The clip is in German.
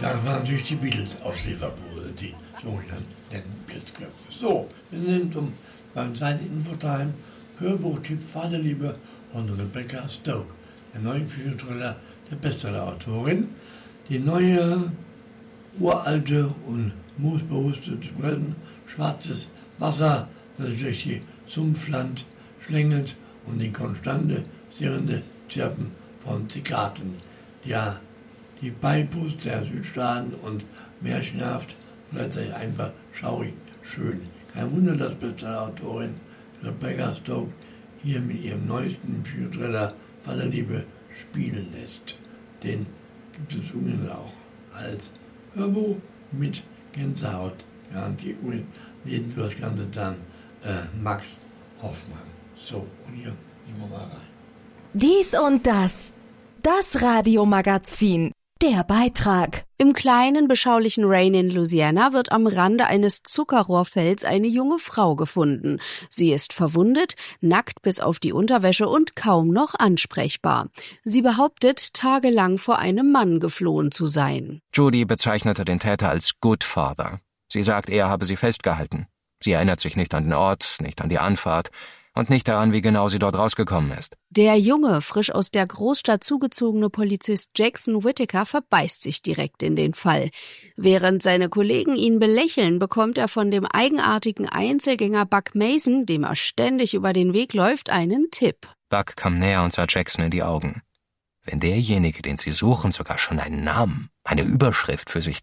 Da waren natürlich die Beatles aus Liverpool, die sogenannten Blitzköpfe. So, wir sind beim zweiten Infotime. Hörbuchtipp Vaterliebe von Rebecca Stoke, der neue Psychothriller der Bestseller-Autorin. Die neue, uralte und moosbewusste Sprechen, schwarzes Wasser, das sich durch die Sumpfland schlängelt und die konstante, sirrende Zirpen von Zikaden. Ja, die Beipust der Südstaaten und märchenhaft und letztendlich einfach schaurig schön. Kein Wunder, dass Bestseller-Autorin Rebecca Stoke hier mit ihrem neuesten Psychothriller Vaterliebe spielen lässt. Den gibt es übrigens auch als Hörbuch mit Gänsehaut. Garantie lesen wir das Ganze dann Max Hoffmann. So, und hier nehmen wir mal rein. Dies und das. Das Radiomagazin. Der Beitrag. Im kleinen, beschaulichen Rain in Louisiana wird am Rande eines Zuckerrohrfelds eine junge Frau gefunden. Sie ist verwundet, nackt bis auf die Unterwäsche und kaum noch ansprechbar. Sie behauptet, tagelang vor einem Mann geflohen zu sein. Judy bezeichnete den Täter als Good Father. Sie sagt, er habe sie festgehalten. Sie erinnert sich nicht an den Ort, nicht an die Anfahrt und nicht daran, wie genau sie dort rausgekommen ist. Der junge, frisch aus der Großstadt zugezogene Polizist Jackson Whittaker verbeißt sich direkt in den Fall. Während seine Kollegen ihn belächeln, bekommt er von dem eigenartigen Einzelgänger Buck Mason, dem er ständig über den Weg läuft, einen Tipp. Buck kam näher und sah Jackson in die Augen. Wenn derjenige, den sie suchen, sogar schon einen Namen, eine Überschrift für sich